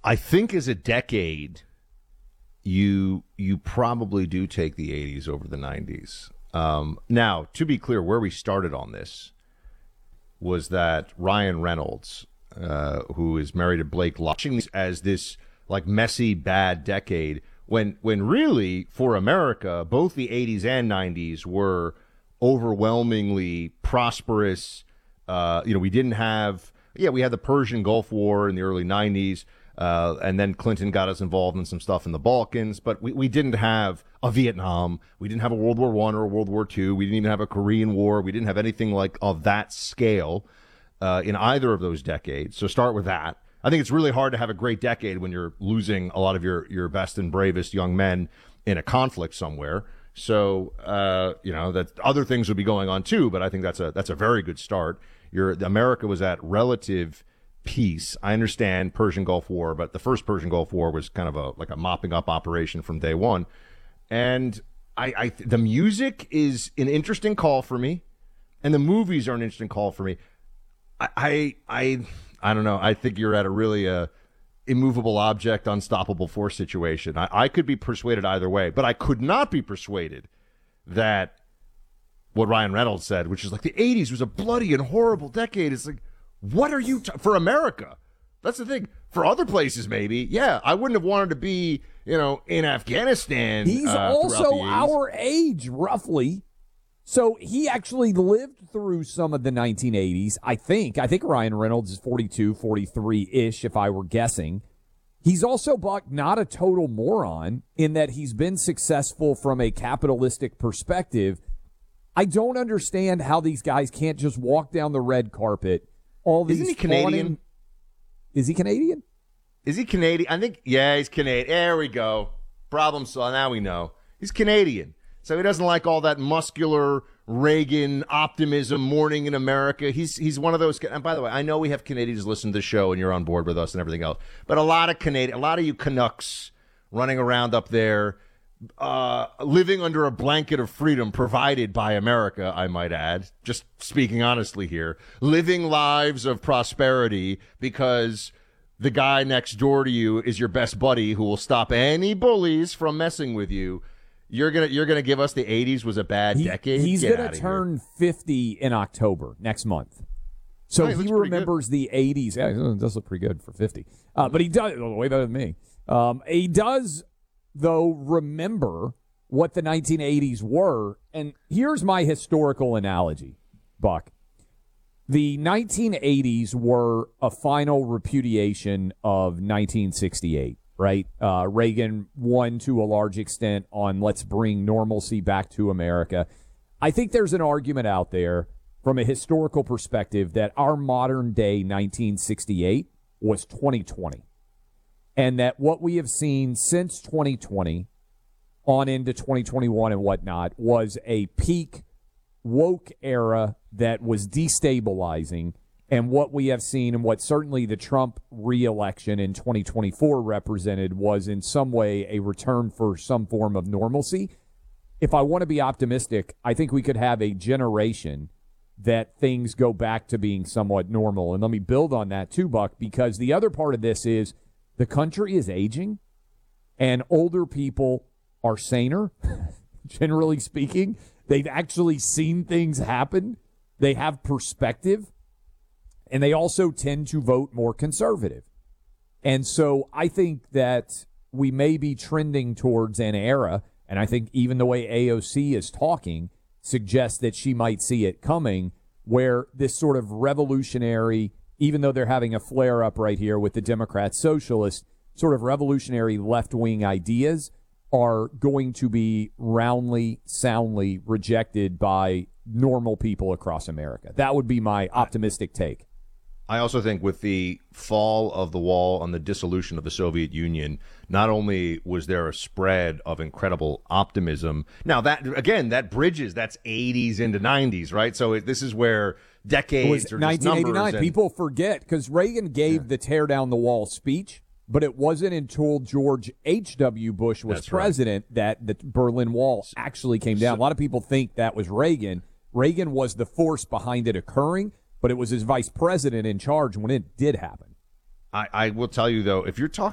I think as a decade, you probably do take the 80s over the 90s. Now, to be clear, where we started on this was that Ryan Reynolds, who is married to Blake Lively, watching this as this like messy, bad decade, when really, for America, both the 80s and 90s were overwhelmingly prosperous. We didn't have, we had the Persian Gulf War in the early 90s. And then Clinton got us involved in some stuff in the Balkans, but we didn't have a Vietnam. We didn't have a World War I or a World War II. We didn't even have a Korean War. We didn't have anything like of that scale in either of those decades. So start with that. I think it's really hard to have a great decade when you're losing a lot of your best and bravest young men in a conflict somewhere. So, that other things would be going on too, but I think that's a very good start. America was at relative peace. I understand Persian Gulf War, but the first Persian Gulf War was kind of a mopping up operation from day one. And the music is an interesting call for me, and the movies are an interesting call for me. I don't know. I think you're at a really immovable object, unstoppable force situation. I could be persuaded either way, but I could not be persuaded that what Ryan Reynolds said, which is like the 80s was a bloody and horrible decade. It's like, what are you for America? That's the thing. For other places, maybe, yeah, I wouldn't have wanted to be, in Afghanistan. He's also our age, roughly. So he actually lived through some of the 1980s, I think. I think Ryan Reynolds is 42, 43-ish, if I were guessing. He's also, Buck, not a total moron in that he's been successful from a capitalistic perspective. I don't understand how these guys can't just walk down the red carpet. Isn't he Canadian? Is he Canadian? Is he Canadian? I think, yeah, he's Canadian. There we go. Problem solved. Now we know. He's Canadian. So he doesn't like all that muscular Reagan optimism, morning in America. He's one of those. And by the way, I know we have Canadians listen to the show and you're on board with us and everything else. But a lot of you Canucks running around up there, living under a blanket of freedom provided by America, I might add, just speaking honestly here, living lives of prosperity because the guy next door to you is your best buddy who will stop any bullies from messing with you. You're gonna give us the 80s was a bad decade? He's going to turn 50 in October next month. So he remembers the 80s. Yeah, it does look pretty good for 50. But he does, way better than me. He does, though, remember what the 1980s were. And here's my historical analogy, Buck. The 1980s were a final repudiation of 1968, right? Reagan won to a large extent on let's bring normalcy back to America. I think there's an argument out there from a historical perspective that our modern day 1968 was 2020. And that what we have seen since 2020 on into 2021 and whatnot was a peak woke era that was destabilizing. And what we have seen and what certainly the Trump re-election in 2024 represented was in some way a return for some form of normalcy. If I want to be optimistic, I think we could have a generation that things go back to being somewhat normal. And let me build on that too, Buck, because the other part of this is the country is aging and older people are saner, generally speaking. They've actually seen things happen. They have perspective. And they also tend to vote more conservative. And so I think that we may be trending towards an era, and I think even the way AOC is talking suggests that she might see it coming, where this sort of revolutionary, even though they're having a flare-up right here with the Democrat socialists, sort of revolutionary left-wing ideas are going to be roundly, soundly rejected by normal people across America. That would be my optimistic take. I also think with the fall of the wall and the dissolution of the Soviet Union, not only was there a spread of incredible optimism. Now, that bridges, that's 80s into 90s, right? So this is where decades or 1989. People forget because Reagan gave the tear down the wall speech, but it wasn't until George H.W. Bush was president that the Berlin Wall actually came down. A lot of people think that was Reagan. Reagan was the force behind it occurring, but it was his vice president in charge when it did happen. I will tell you, though, if you're talking